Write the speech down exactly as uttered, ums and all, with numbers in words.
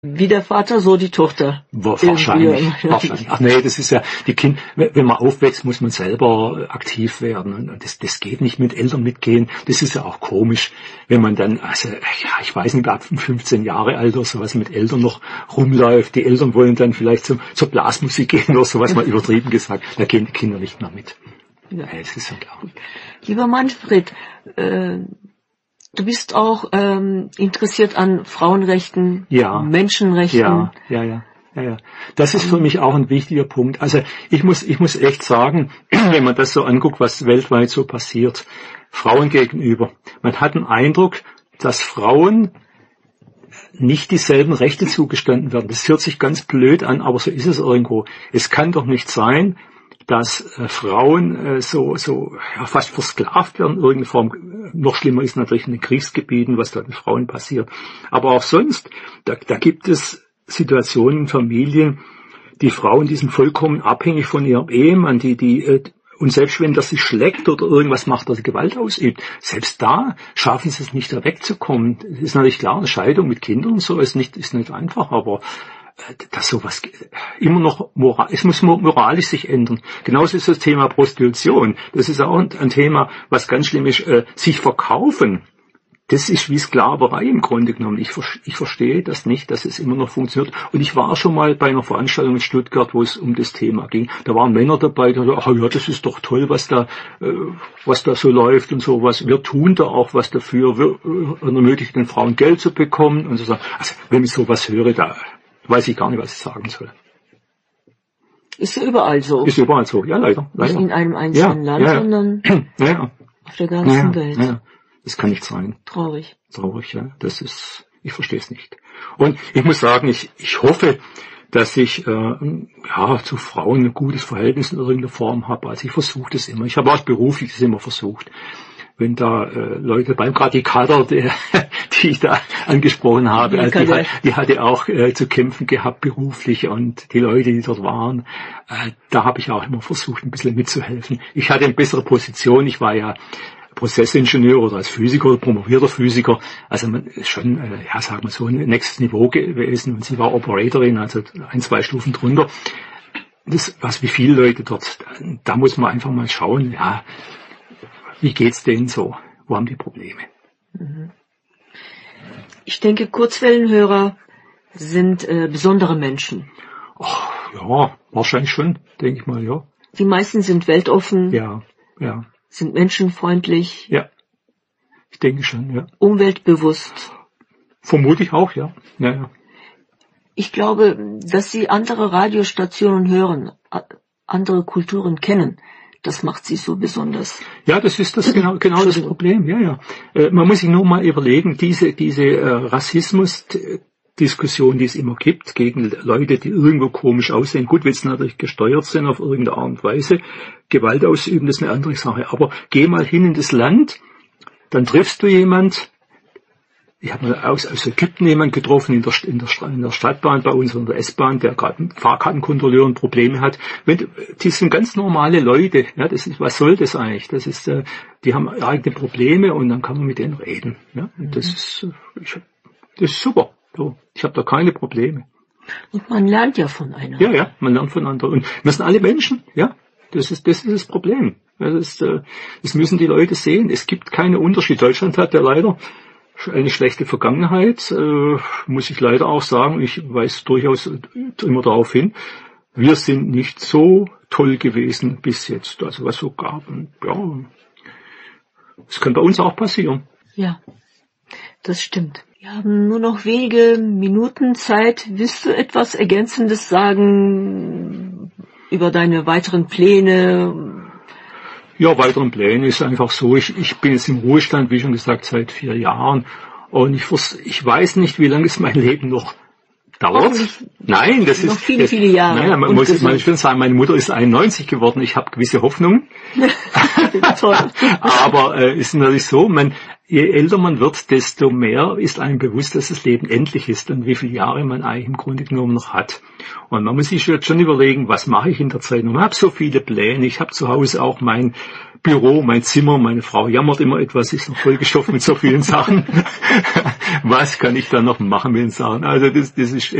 Wie der Vater, so die Tochter. Wahrscheinlich, wahrscheinlich. Ach nee, das ist ja, die Kind, wenn man aufwächst, muss man selber aktiv werden. Und das, das geht nicht mit Eltern mitgehen. Das ist ja auch komisch, wenn man dann, also, ja, ich weiß nicht, ab fünfzehn Jahre alt oder sowas mit Eltern noch rumläuft. Die Eltern wollen dann vielleicht zum, zur Blasmusik gehen oder sowas, mal übertrieben gesagt. Da gehen die Kinder nicht mehr mit. Ja, das ist ja klar. Lieber Manfred, äh, du bist auch ähm, interessiert an Frauenrechten, ja. Menschenrechten. Ja, ja, ja, ja, ja. Das ist für mich auch ein wichtiger Punkt. Also ich muss, ich muss echt sagen, wenn man das so anguckt, was weltweit so passiert, Frauen gegenüber, man hat den Eindruck, dass Frauen nicht dieselben Rechte zugestanden werden. Das hört sich ganz blöd an, aber so ist es irgendwo. Es kann doch nicht sein, dass äh, Frauen äh, so so ja, fast versklavt werden in irgendeiner Form. Noch schlimmer ist natürlich in den Kriegsgebieten, was da mit Frauen passiert. Aber auch sonst, da, da gibt es Situationen in Familien, die Frauen, die sind vollkommen abhängig von ihrem Ehemann, die die äh, und selbst wenn der sich schlägt oder irgendwas macht, dass er Gewalt ausübt, selbst da schaffen sie es nicht, da wegzukommen. Das ist natürlich klar, eine Scheidung mit Kindern und so ist nicht ist nicht einfach, aber dass sowas immer noch moral, es muss moralisch sich ändern. Genauso ist das Thema Prostitution. Das ist auch ein Thema, was ganz schlimm ist, äh, sich verkaufen. Das ist wie Sklaverei im Grunde genommen. Ich, ich verstehe das nicht, dass es immer noch funktioniert. Und ich war schon mal bei einer Veranstaltung in Stuttgart, wo es um das Thema ging. Da waren Männer dabei, die sagten, ach ja, das ist doch toll, was da, äh, was da so läuft und sowas. Wir tun da auch was dafür. Wir äh, ermöglichen den Frauen Geld zu bekommen und so. Also, wenn ich sowas höre, da weiß ich gar nicht, was ich sagen soll. Ist ja überall so. Ist überall so, ja, leider. leider. Nicht in einem einzelnen ja, Land, ja, sondern ja, ja. auf der ganzen ja, Welt. Ja. Das kann nicht sein. Traurig. Traurig, ja. Das ist, ich verstehe es nicht. Und ich muss sagen, ich, ich hoffe, dass ich äh, ja zu Frauen ein gutes Verhältnis in irgendeiner Form habe. Also ich versuche das immer. Ich habe auch beruflich das immer versucht. Wenn da äh, Leute beim gerade die Kader, die, die ich da angesprochen habe, also die, hat, die hatte auch äh, zu kämpfen gehabt beruflich und die Leute, die dort waren, äh, da habe ich auch immer versucht, ein bisschen mitzuhelfen. Ich hatte eine bessere Position, ich war ja Prozessingenieur oder als Physiker oder promovierter Physiker, also man ist schon, äh, ja sagen wir so, ein nächstes Niveau gewesen und sie war Operatorin, also ein, zwei Stufen drunter. Das, was wie viele Leute dort, da muss man einfach mal schauen, ja, wie geht's denen so? Wo haben die Probleme? Ich denke, Kurzwellenhörer sind äh, besondere Menschen. Ach, ja, wahrscheinlich schon, denke ich mal, ja. Die meisten sind weltoffen. Ja, ja. Sind menschenfreundlich. Ja, ich denke schon, ja. Umweltbewusst. Vermute ich auch, ja. Ja, ja. Ich glaube, dass sie andere Radiostationen hören, andere Kulturen kennen. Das macht sie so besonders. Ja, das ist das genau, genau das Problem. Ja, ja. Äh, man muss sich nur mal überlegen, diese, diese äh, Rassismus-Diskussion, die es immer gibt, gegen Leute, die irgendwo komisch aussehen. Gut, wenn sie natürlich gesteuert sind auf irgendeine Art und Weise. Gewalt ausüben, das ist eine andere Sache. Aber geh mal hin in das Land, dann triffst du jemand. Ich habe mal aus, aus Ägypten jemanden getroffen in der, in, der, in der Stadtbahn bei uns, in der S-Bahn, der gerade mit Fahrkartenkontrolleuren Probleme hat. Wenn, die sind ganz normale Leute. Ja, das ist, was soll das eigentlich? Das ist, äh, die haben eigene Probleme und dann kann man mit denen reden. Ja, und das ist, äh, ich, das ist super. So, ich habe da keine Probleme. Und man lernt ja voneinander. Ja, ja, man lernt voneinander. Und wir sind alle Menschen. Ja, das ist, das ist das Problem. Das ist, äh, das müssen die Leute sehen. Es gibt keine Unterschied. Deutschland hat ja leider eine schlechte Vergangenheit, äh, muss ich leider auch sagen. Ich weise durchaus immer darauf hin. Wir sind nicht so toll gewesen bis jetzt. Also was so gab. Und, ja, das kann bei uns auch passieren. Ja, das stimmt. Wir haben nur noch wenige Minuten Zeit. Willst du etwas Ergänzendes sagen über deine weiteren Pläne? Ja, weiteren Pläne ist einfach so, ich, ich bin jetzt im Ruhestand, wie schon gesagt, seit vier Jahren und ich, ich weiß nicht, wie lange es mein Leben noch dauert. Nein, das noch ist... viele, viele Jahre. Naja, man muss man schon sagen, meine Mutter ist einundneunzig geworden, ich habe gewisse Hoffnung. Toll. Aber es äh, ist natürlich so, man, je älter man wird, desto mehr ist einem bewusst, dass das Leben endlich ist und wie viele Jahre man eigentlich im Grunde genommen noch hat. Und man muss sich jetzt schon überlegen, was mache ich in der Zeit noch? Ich habe so viele Pläne, ich habe zu Hause auch mein Büro, mein Zimmer, meine Frau jammert immer etwas, ist noch vollgestopft mit so vielen Sachen. Was kann ich da noch machen mit den Sachen? Also das, das ist